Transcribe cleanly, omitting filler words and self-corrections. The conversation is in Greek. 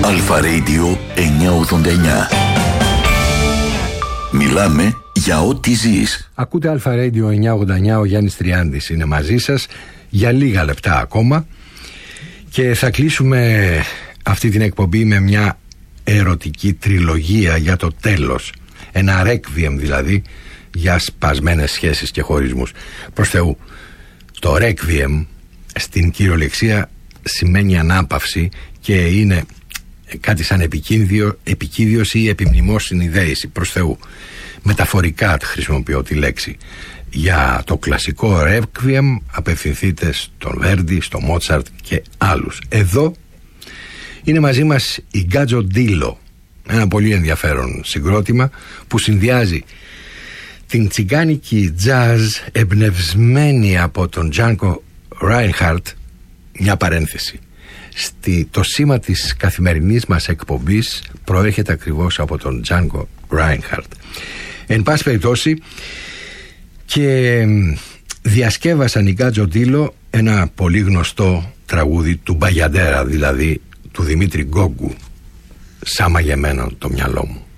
Αλφα Radio 989. Μιλάμε για ό,τι ζεις. Ακούτε Αλφα Radio 989, ο Γιάννης Τριάντης είναι μαζί σας για λίγα λεπτά ακόμα και θα κλείσουμε αυτή την εκπομπή με μια ερωτική τριλογία για το τέλος. Ένα ρέκβιεμ δηλαδή για σπασμένες σχέσεις και χωρισμούς. Προς Θεού, το ρέκβιεμ στην κυριολεξία σημαίνει ανάπαυση και είναι κάτι σαν επικίδιος ή επιμνημόσυνη δέηση. Προς Θεού, μεταφορικά χρησιμοποιώ τη λέξη. Για το κλασικό ρέκβιεμ απευθυνθείτε στον Βέρντι, στον Μότσαρτ και άλλους. Εδώ είναι μαζί μας η Γκάτζο Ντίλο, ένα πολύ ενδιαφέρον συγκρότημα που συνδυάζει την τσιγκάνικη jazz εμπνευσμένη από τον Τζάνκο Ράινχαρτ. Μια παρένθεση, το σήμα της καθημερινής μας εκπομπής προέρχεται ακριβώς από τον Τζάνκο Ράινχαρτ. Εν πάση περιπτώσει, και διασκεύασαν η Γκάτζο Ντίλο ένα πολύ γνωστό τραγούδι του Μπαγιαντέρα, δηλαδή του Δημήτρη Γκόγκου, σαν μαγεμένο το μυαλό μου.